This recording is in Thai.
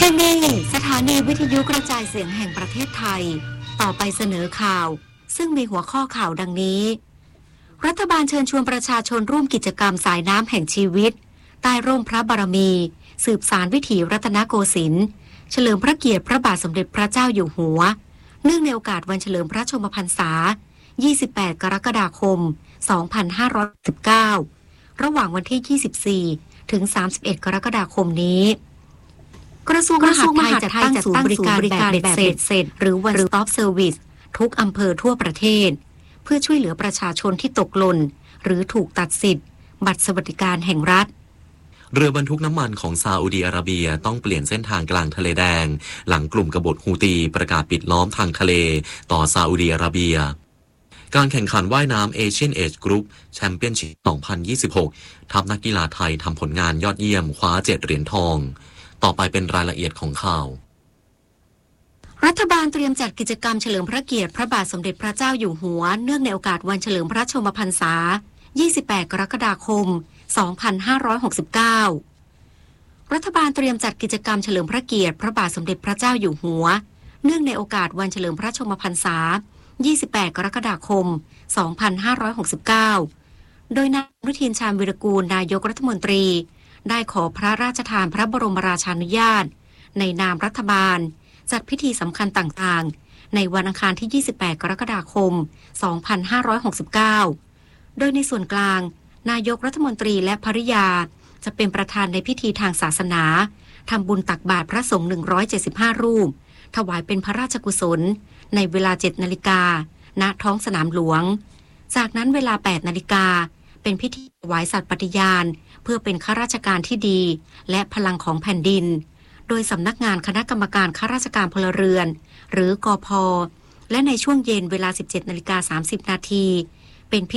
ที่นี่สถานีวิทยุกระจายเสียงแห่งประเทศไทยต่อไปเสนอข่าวซึ่งมีหัวข้อข่าวดังนี้รัฐบาลเชิญชวนประชาชนร่วมกิจกรรมสายน้ำแห่งชีวิตใต้ร่มพระบารมีสืบสานวิถีรัตนโกสินทร์เฉลิมพระเกียรติพระบาทสมเด็จพระเจ้าอยู่หัวเนื่องในโอกาสวันเฉลิมพระชนมพรรษา28 กรกฎาคม 2519ระหว่างวันที่ 24 ถึง 31 กรกฎาคมนี้กระทรวงมหาดไทยจัดตั้งศูนย์บริการแบบเบ็ดเสร็จหรือ One Stop Service ทุกอำเภอทั่วประเทศเพื่อช่วยเหลือประชาชนที่ตกหล่นหรือถูกตัดสิทธิ์บัตรสวัสดิการแห่งรัฐเรือบรรทุกน้ำมันของซาอุดีอาระเบียต้องเปลี่ยนเส้นทางกลางทะเลแดงหลังกลุ่มกบฏฮูตีประกาศปิดล้อมทางทะเลต่อซาอุดีอาระเบียการแข่งขันว่ายน้ำ Asian Age Group Championship 2026 ทัพนักกีฬาไทยทำผลงานยอดเยี่ยมคว้า7 เหรียญทองต่อไปเป็นรายละเอียดของข่าวรัฐบาลเตรียมจัดกิจกรรมเฉลิมพระเกียรติพระบาทสมเด็จพระเจ้าอยู่หัวเนื่องในโอกาสวันเฉลิมพระชนมพรรษา28 กรกฎาคม 2569 รัฐบาลเตรียมจัดกิจกรรมเฉลิมพระเกียรติพระบาทสมเด็จพระเจ้าอยู่หัวเนื่องในโอกาสวันเฉลิมพระชนมพรรษา28 กรกฎาคม 2569 โดยนายอนุทิน ชาญวีรกูลนายกรัฐมนตรีได้ขอพระราชทานพระบรมราชานุญาตในนามรัฐบาลจัดพิธีสำคัญต่างๆในวันอังคารที่ 28 กรกฎาคม 2569 โดยในส่วนกลางนายกรัฐมนตรีและภริยาจะเป็นประธานในพิธีทางศาสนาทำบุญตักบาตรพระสงฆ์175 รูปถวายเป็นพระราชกุศลในเวลา 7 นาฬิกาณท้องสนามหลวงจากนั้นเวลา 8 นาฬิกาเป็นพิธีถวายสัตย์ปฏิญาณเพื่อเป็นข้าราชการที่ดีและพลังของแผ่นดินโดยสำนักงานคณะกรรมการข้าราชการพลเรือนหรือกพ.และในช่วงเย็นเวลา 17:30 น.เป็น